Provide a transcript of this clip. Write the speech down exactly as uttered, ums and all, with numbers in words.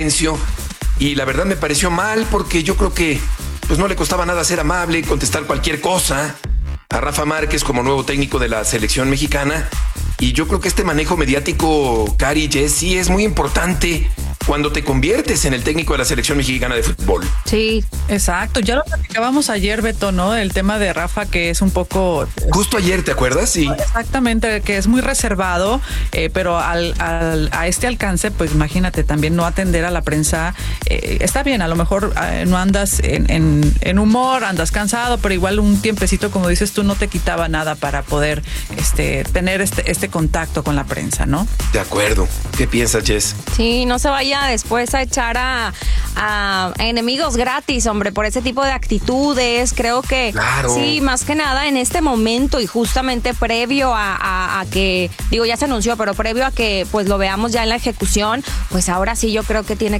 silencio. Y la verdad me pareció mal porque yo creo que pues no le costaba nada ser amable, contestar cualquier cosa a Rafa Márquez como nuevo técnico de la selección mexicana. Y yo creo que este manejo mediático, Cari, Jess, sí es muy importante cuando te conviertes en el técnico de la selección mexicana de fútbol. Sí, exacto. Ya lo platicábamos ayer, Beto, ¿no? El tema de Rafa, que es un poco... Justo ayer, ¿te acuerdas? Sí. Exactamente, que es muy reservado, eh, pero al, al, a este alcance, pues imagínate, también no atender a la prensa. Eh, está bien, a lo mejor eh, no andas en, en, en humor, andas cansado, pero igual un tiempecito, como dices tú, no te quitaba nada para poder este, tener este, este contacto con la prensa, ¿no? De acuerdo. ¿Qué piensas, Jess? Sí, no se vaya después a echar a, a enemigos gratis, hombre, por ese tipo de actitudes. Creo que claro. Sí, más que nada en este momento y justamente previo a, a, a que, digo, ya se anunció, pero previo a que pues lo veamos ya en la ejecución, pues ahora sí yo creo que tiene